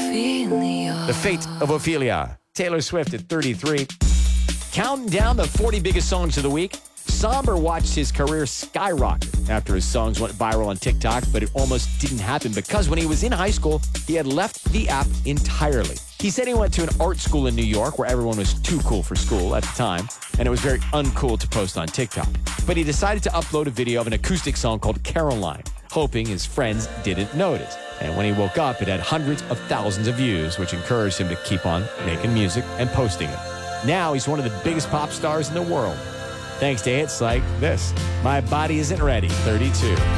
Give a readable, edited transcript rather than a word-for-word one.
The Fate of Ophelia. Taylor Swift at 33. Counting down the 40 biggest songs of the week. Somber watched his career skyrocket after his songs went viral on TikTok, but it almost didn't happen because when he was in high school, he had left the app entirely. He said he went to an art school in New York where everyone was too cool for school at the time, and it was very uncool to post on TikTok. But he decided to upload a video of an acoustic song called Caroline, hoping his friends didn't notice. And when he woke up, it had hundreds of thousands of views, which encouraged him to keep on making music and posting it. Now he's one of the biggest pop stars in the world, thanks to hits like this. My Body Isn't Ready, 32.